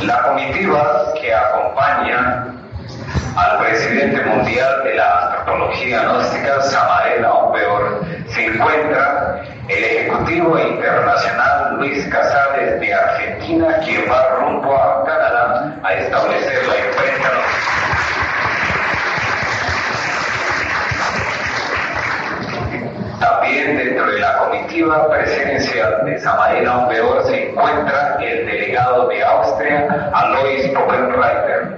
La comitiva que acompaña al presidente mundial de la antropología gnóstica, Samael Aún Weor, se encuentra el ejecutivo internacional Luis Casales de Argentina, quien va rumbo a Canadá a establecer la imprenta gnóstica. También dentro de la comitiva presidencial de Samael Aún Weor se encuentra el delegado de Austria, Alois Poppenreiter.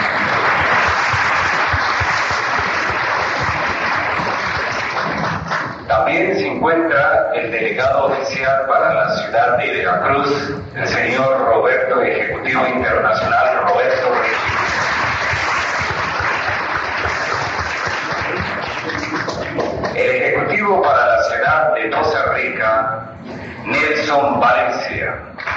También se encuentra el delegado oficial para la ciudad de Veracruz, el señor Roberto, ejecutivo internacional Roberto Reyes. El ejecutivo para la ciudad de Costa Rica, Nelson Valencia.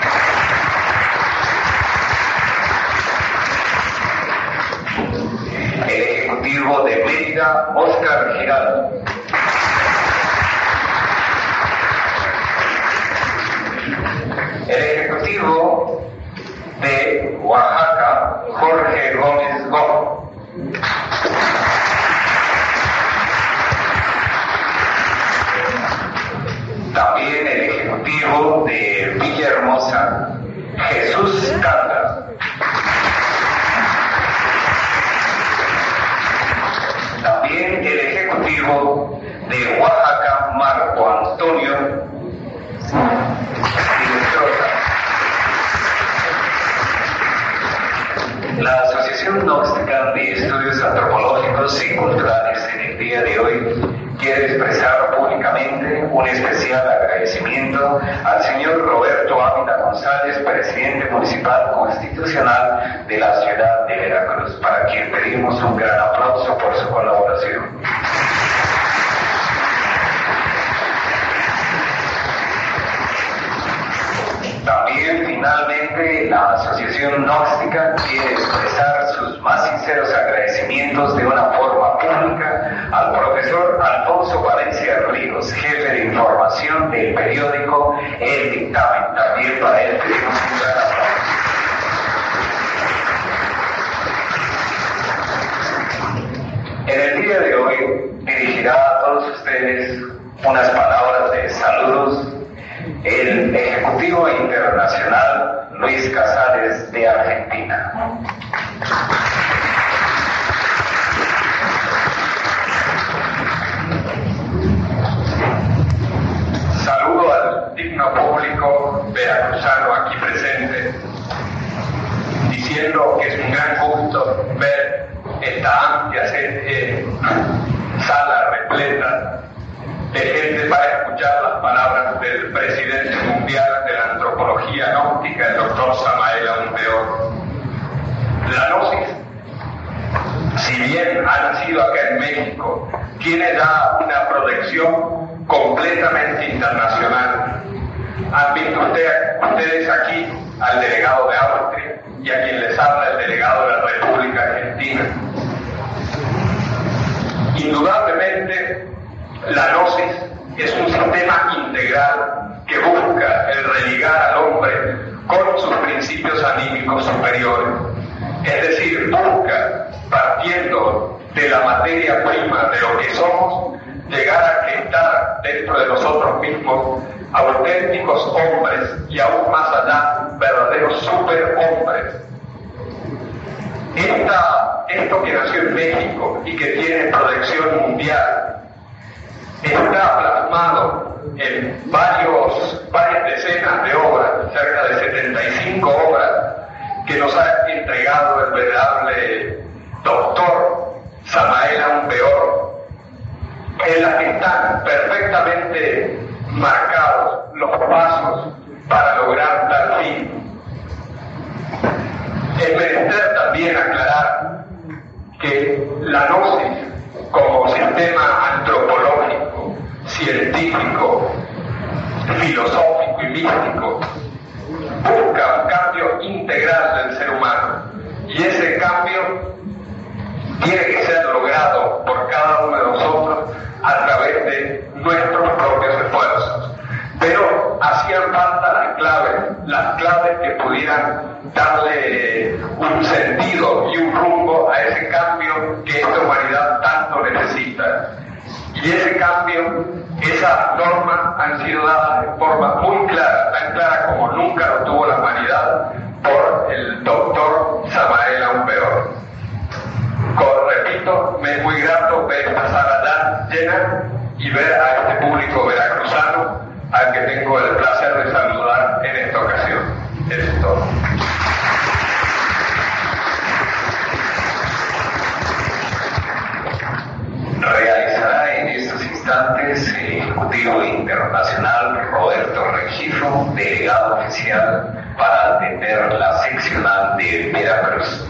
El ejecutivo de Mérida, Óscar Giraldo. El ejecutivo de Oaxaca, Jorge Gómez Gómez. También el ejecutivo de Villahermosa, Jesús Canda. También el ejecutivo de Oaxaca, Marco Antonio. La Asociación Gnóstica de Estudios Antropológicos y Culturales en el día de hoy quiere expresar públicamente un especial agradecimiento al señor Roberto Ávila González, presidente municipal constitucional de la ciudad de Veracruz, para quien pedimos un gran aplauso por su colaboración. También, finalmente, la Asociación Gnóstica quiere expresar sus más sinceros agradecimientos de una forma pública al profesor Alfonso Valencia Ríos, jefe de información del periódico El Dictamen. También para él pedimos un gran aplauso. En el día de hoy dirigirá a todos ustedes unas palabras de saludos el Ejecutivo Internacional Luis Casales de Argentina. Saludo al digno público veracruzano aquí presente, diciendo que es un gran gusto ver esta amplia sala repleta de gente para escuchar las palabras del presidente mundial de la antropología gnóstica, el doctor Samael Aún Weor. La gnosis, si bien ha nacido acá en México, tiene ya una proyección completamente internacional. Han visto ustedes aquí al delegado de Austria y a quien les habla el delegado de la República Argentina. Indudablemente, la gnosis es un sistema integral que busca el religar al hombre con sus principios anímicos superiores. Es decir, busca, partiendo de la materia prima de lo que somos, llegar a gestar dentro de nosotros mismos auténticos hombres y aún más allá, verdaderos superhombres. Esto que nació en México y que tiene proyección mundial está plasmado en varias decenas de obras, cerca de 75 obras, que nos ha entregado el venerable doctor Samael Aún Weor, en las que están perfectamente marcados los pasos para lograr tal fin. Es menester también aclarar que la gnosis, como sistema antropológico, científico, filosófico y místico, busca un cambio integral del ser humano, y ese cambio tiene que ser logrado por cada uno de nosotros a través de nuestros propios esfuerzos. Pero hacían falta las las claves que pudieran darle un sentido y un rumbo a ese cambio que esta humanidad tanto necesita. Y ese cambio, esas normas han sido dadas de forma muy clara, tan clara como nunca lo tuvo la humanidad, por el doctor Samael Aún Peor. Repito, me es muy grato ver esta sala tan llena y ver a este público veracruzano al que tengo el placer de saludar en esta ocasión. Eso es todo. Realizará en estos instantes el Ejecutivo Internacional Roberto Rengifo, delegado oficial para atender la seccional de Veracruz.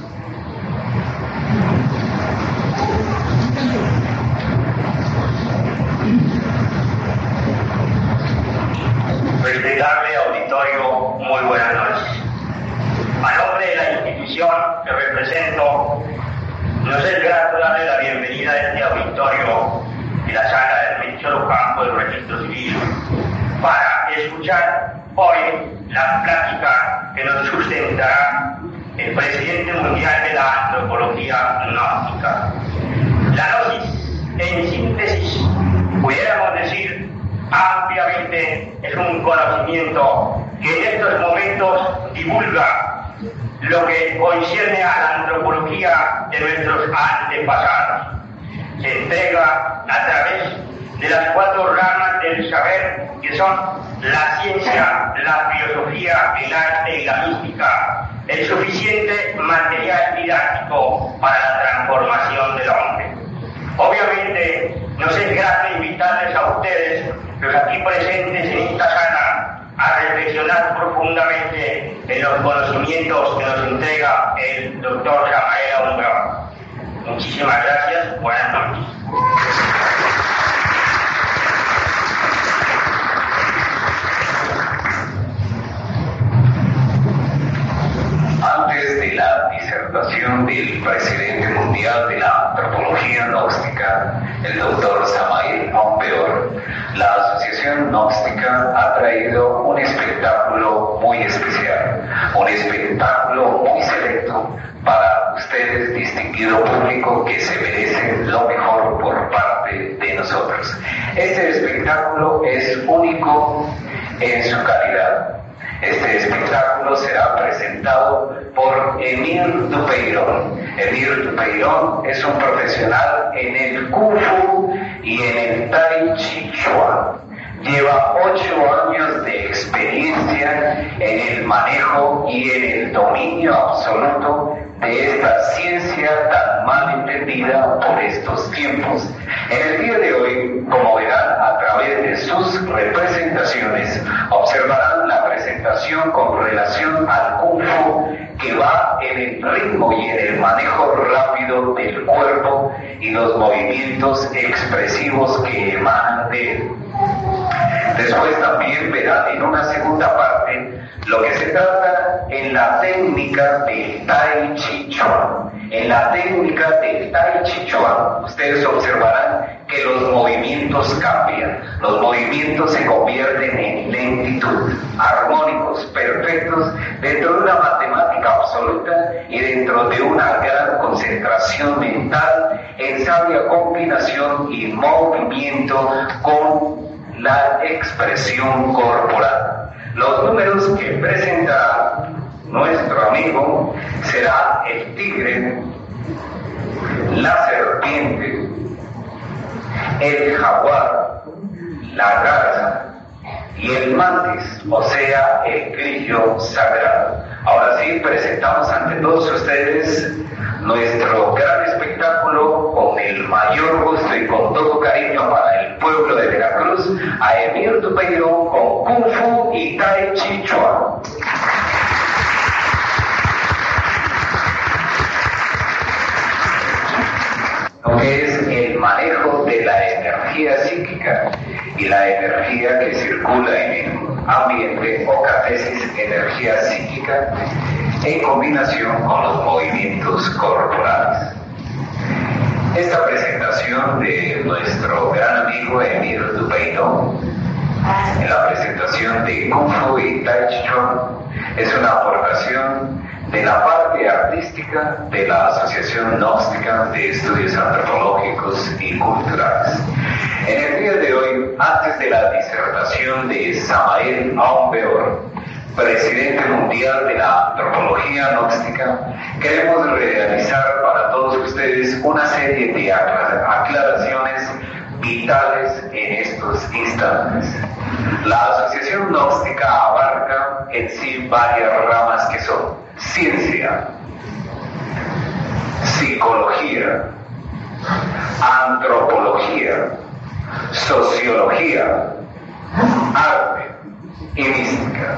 Respetable auditorio, muy buenas noches. A nombre de la institución que represento, nos es grato darle la bienvenida a este auditorio de la sala de Melchor Ocampo del Registro Civil para escuchar hoy la plática que nos sustentará el presidente mundial de la antropología gnóstica. La gnosis, en síntesis, pudiéramos decir ampliamente, es un conocimiento que en estos momentos divulga lo que concierne a la antropología de nuestros antepasados. Se entrega a través de las 4 ramas del saber, que son la ciencia, la filosofía, el arte y la mística, el suficiente material didáctico para la transformación del hombre. Obviamente, nos es grato invitarles a ustedes, los aquí presentes en esta sala, a reflexionar profundamente en los conocimientos que nos entrega el doctor Samael Aún Peor. Muchísimas gracias, buenas noches. Antes de la disertación del presidente mundial de la antropología gnóstica, el doctor Samael Aún Peor, la Asociación Gnóstica ha traído un espectáculo muy especial, un espectáculo muy selecto para ustedes, distinguido público, que se merecen lo mejor por parte de nosotros. Este espectáculo es único en su calidad. Este espectáculo será presentado por Emir Dupeirón. Emir Dupeirón es un profesional en el Kung Fu y en el Tai Chi Chuan. Lleva 8 años de experiencia en el manejo y en el dominio absoluto de esta ciencia tan mal entendida por estos tiempos. En el día de hoy, como verán a través de sus representaciones, observarán la presentación con relación al Kung Fu, que va en el ritmo y en el manejo rápido del cuerpo y los movimientos expresivos que emanan de él. Después también verán en una segunda parte lo que se trata en la técnica del Tai Chi Chuan. En la técnica del Tai Chi Chuan, ustedes observarán que los movimientos cambian, los movimientos se convierten en lentitud, armónicos, perfectos, dentro de una matemática absoluta y dentro de una gran concentración mental en sabia combinación y movimiento con la expresión corporal. Los números que presenta nuestro amigo será el tigre, la serpiente, el jaguar, la garza y el mantis, o sea, el grillo sagrado. Ahora sí, presentamos ante todos ustedes nuestro gran espectáculo con el mayor gusto y con todo cariño para el pueblo de Veracruz, a Emir Dupeirón con Kung Fu y Tai Chi Chuan. Lo que es el manejo de la energía psíquica y la energía que circula en el ambiente, o catesis, energía psíquica, en combinación con los movimientos corporales. Esta presentación de nuestro gran amigo Emir Dupeirón en la presentación de Kung Fu y Tai Chi Chuan es una aportación de la parte artística de la Asociación Gnóstica de Estudios Antropológicos y Culturales. En el día de hoy, antes de la disertación de Samael Aun Weor, presidente mundial de la Antropología Gnóstica, queremos realizar para todos ustedes una serie de aclaraciones vitales en estos instantes. La Asociación Gnóstica abarca en sí varias ramas que son ciencia, psicología, antropología, sociología, arte y mística.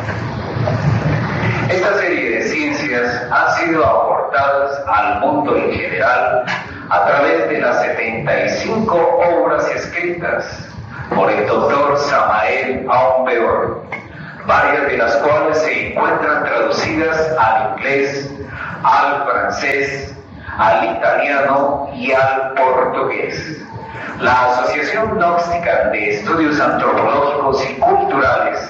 Esta serie de ciencias han sido aportadas al mundo en general a través de las 75 obras escritas por el doctor Samael Aun Weor, varias de las cuales se encuentran traducidas al inglés, al francés, al italiano y al portugués. La Asociación Gnóstica de Estudios Antropológicos y Culturales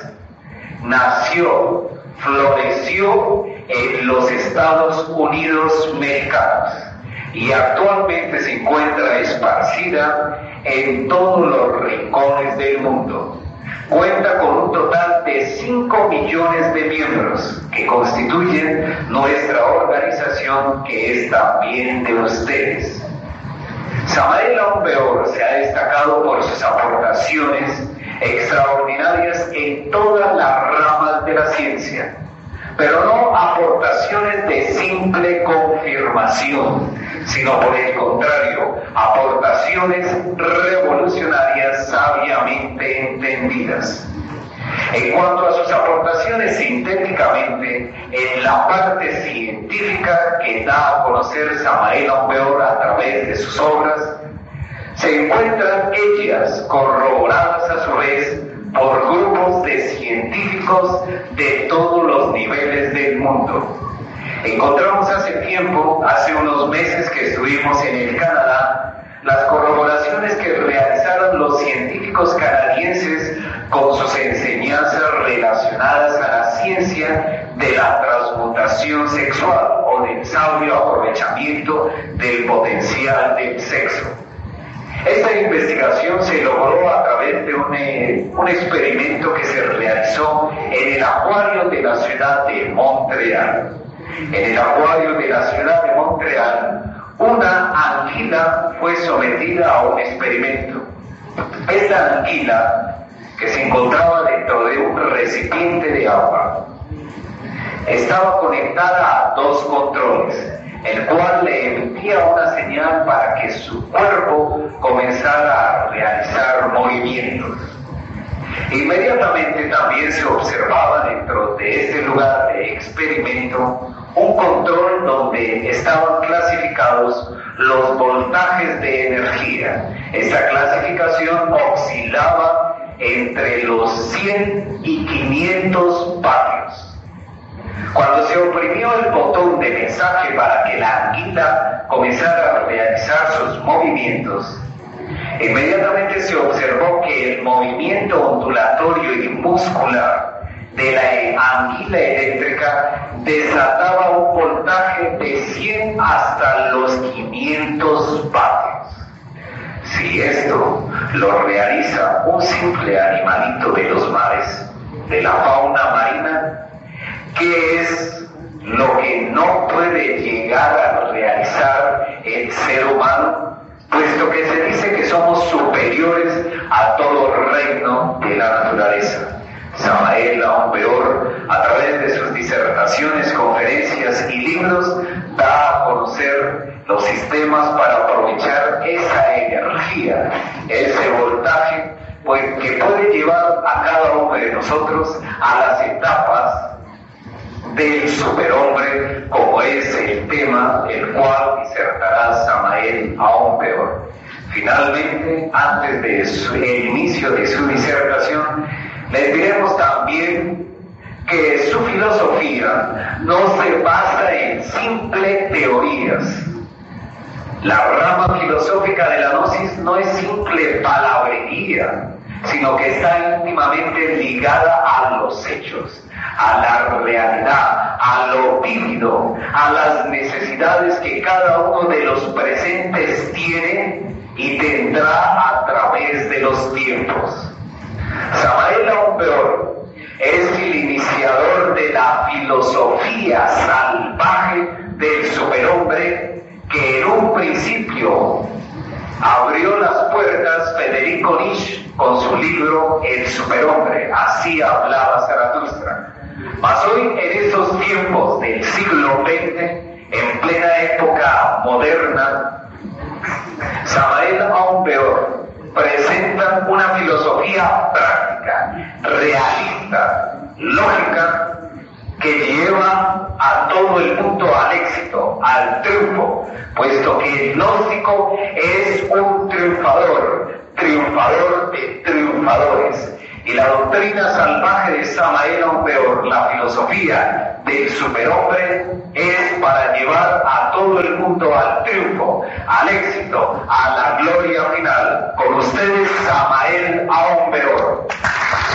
nació, floreció en los Estados Unidos mexicanos y actualmente se encuentra esparcida en todos los rincones del mundo. Cuenta con un total de 5 millones de miembros que constituyen nuestra organización, que es también de ustedes. Samael Aun Weor se ha destacado por sus aportaciones extraordinarias en todas las ramas de la ciencia, pero no aportaciones de simple confirmación, sino por el contrario, aportaciones revolucionarias sabiamente entendidas. En cuanto a sus aportaciones sintéticamente, en la parte científica que da a conocer Samael Aun Weor a través de sus obras, se encuentran ellas corroboradas a su vez por grupos de científicos de todos los niveles del mundo. Encontramos hace unos meses que estuvimos en el Canadá, las corroboraciones que realizaron los científicos canadienses con sus enseñanzas relacionadas a la ciencia de la transmutación sexual o del sabio aprovechamiento del potencial del sexo. Esta investigación se logró a través de un experimento que se realizó en el acuario de la ciudad de Montreal. En el acuario de la ciudad de Montreal, una anguila fue sometida a un experimento. Esta anguila, que se encontraba dentro de un recipiente de agua, estaba conectada a 2 controles, el cual le emitía una señal para que su cuerpo comenzara a realizar movimientos. Inmediatamente también se observaba dentro de este lugar de experimento un control donde estaban clasificados los voltajes de energía. Esta clasificación oscilaba entre los 100 y 500 vatios. Cuando se oprimió el botón de mensaje para que la anguila comenzara a realizar sus movimientos, inmediatamente se observó que el movimiento ondulatorio y muscular de la anguila eléctrica desataba un voltaje de 100 hasta los 500 vatios. Si esto lo realiza un simple animalito de los mares, de la fauna marina, ¿qué es lo que no puede llegar a realizar el ser humano? Puesto que se dice que somos superiores a todo reino de la naturaleza. Samael Aun Weor, a través de sus disertaciones, conferencias y libros, da a conocer los sistemas para aprovechar esa energía, ese voltaje, pues, que puede llevar a cada uno de nosotros a las etapas del superhombre, como es el tema el cual disertará Samael Aun Weor. Finalmente, antes de el inicio de su disertación, les diremos también que su filosofía no se basa en simples teorías. La rama filosófica de la gnosis no es simple palabrería, sino que está íntimamente ligada a los hechos, a la realidad, a lo vívido, a las necesidades que cada uno de los presentes tiene y tendrá a través de los tiempos. Samael aún peor es el iniciador de la filosofía salvaje del superhombre que en un principio abrió las puertas Federico Nietzsche con su libro El superhombre, así hablaba Zaratustra. Mas hoy, en estos tiempos del siglo XX, en plena época moderna, Samael aún peor presenta una filosofía práctica, realista, lógica, que lleva a todo el mundo al éxito, al triunfo, puesto que el gnóstico es un triunfador, triunfador de triunfadores. Y la doctrina salvaje de Samael aún peor, la filosofía del superhombre, es para llevar a todo el mundo al triunfo, al éxito, a la gloria final. Con ustedes, Samael aún peor.